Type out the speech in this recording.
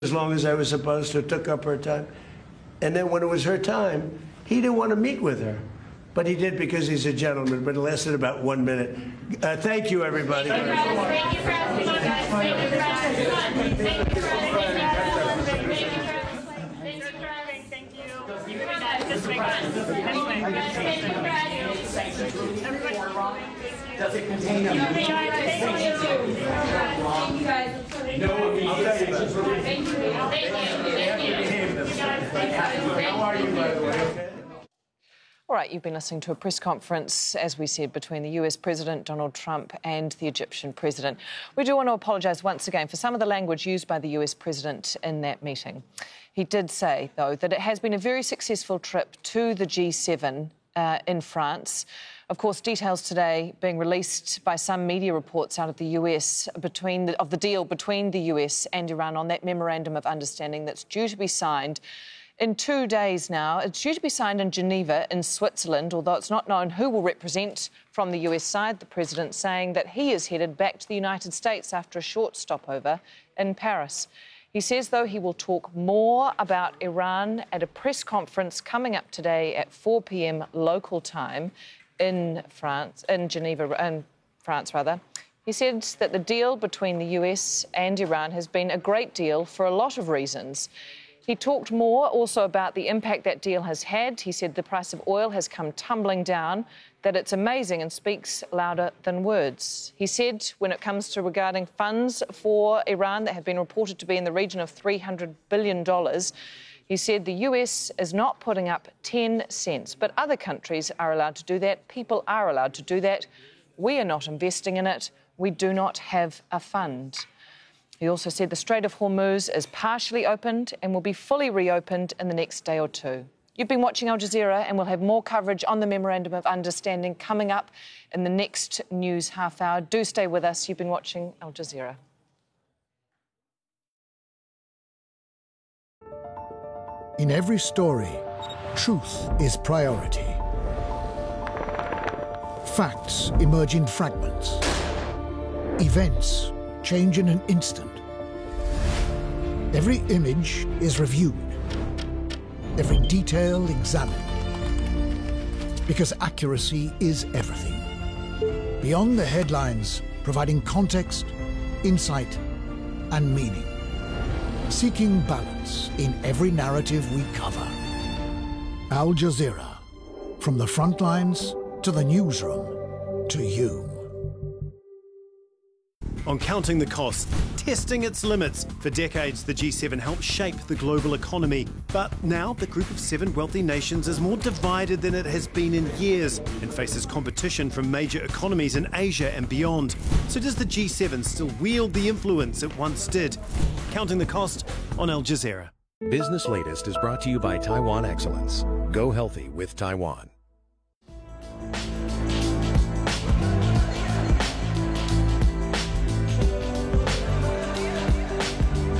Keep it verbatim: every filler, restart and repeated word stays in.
as long as I was supposed to, took up her time. And then when it was her time, he didn't want to meet with her. But he did because he's a gentleman, but it lasted about one minute. Uh, thank you, everybody. Thank you, thank you for asking me, guys. Thank you for asking me. Thank you for asking me. Thank you for asking me. Thank you. You can do that. Just make sense. Anyway, thank you for asking. Everybody, does it contain a thank you guys. Thank you guys. No, I'll tell you. Thank you. Thank you. Thank you. How are you, by the way? All right, you've been listening to a press conference, as we said, between the U S President Donald Trump and the Egyptian President. We do want to apologise once again for some of the language used by the U S President in that meeting. He did say, though, that it has been a very successful trip to the G seven uh, in France. Of course, details today being released by some media reports out of the U S between the, of the deal between the U S and Iran on that memorandum of understanding that's due to be signed in two days now. It's due to be signed in Geneva in Switzerland, although it's not known who will represent from the U S side. The President saying that he is headed back to the United States after a short stopover in Paris. He says, though, he will talk more about Iran at a press conference coming up today at four p m local time in France, in Geneva, in France, rather. He said that the deal between the U S and Iran has been a great deal for a lot of reasons. He talked more also about the impact that deal has had. He said the price of oil has come tumbling down, that it's amazing and speaks louder than words. He said when it comes to regarding funds for Iran that have been reported to be in the region of three hundred billion dollars, he said the U S is not putting up ten cents, but other countries are allowed to do that. People are allowed to do that. We are not investing in it. We do not have a fund. He also said the Strait of Hormuz is partially opened and will be fully reopened in the next day or two. You've been watching Al Jazeera, and we'll have more coverage on the Memorandum of Understanding coming up in the next news half hour. Do stay with us. You've been watching Al Jazeera. In every story, truth is priority. Facts emerge in fragments. Events change in an instant. Every image is reviewed. Every detail examined. Because accuracy is everything. Beyond the headlines, providing context, insight, and meaning. Seeking balance in every narrative we cover. Al Jazeera. From the front lines to the newsroom to you. On counting the cost, testing its limits. For decades, the G seven helped shape the global economy. But now the group of seven wealthy nations is more divided than it has been in years and faces competition from major economies in Asia and beyond. So does the G seven still wield the influence it once did? Counting the cost on Al Jazeera. Business Latest is brought to you by Taiwan Excellence. Go healthy with Taiwan.